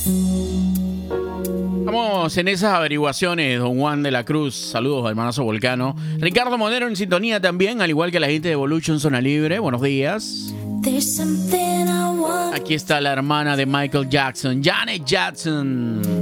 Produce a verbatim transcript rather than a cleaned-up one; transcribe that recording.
Estamos en esas averiguaciones, don Juan de la Cruz. Saludos, hermanazo Volcano. Ricardo Monero en sintonía también, al igual que la gente de Evolution Zona Libre. Buenos días. Aquí está la hermana de Michael Jackson, Janet Jackson.